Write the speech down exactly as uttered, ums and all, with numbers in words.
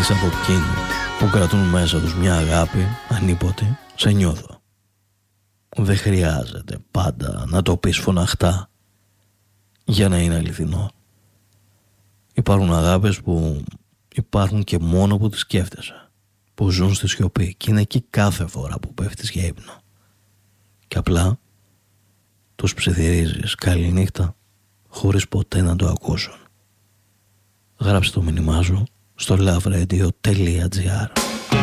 Κανείς από εκείνους που κρατούν μέσα τους μια αγάπη ανίποτε σε νιώθω. Δεν χρειάζεται πάντα να το πεις φωναχτά για να είναι αληθινό. Υπάρχουν αγάπες που υπάρχουν και μόνο που τις σκέφτεσαι, που ζουν στη σιωπή και είναι εκεί κάθε φορά που πέφτεις για ύπνο και απλά τους ψιθυρίζεις καληνύχτα χωρίς ποτέ να το ακούσουν. Γράψε το μήνυμά σου στο loveRadio.gr.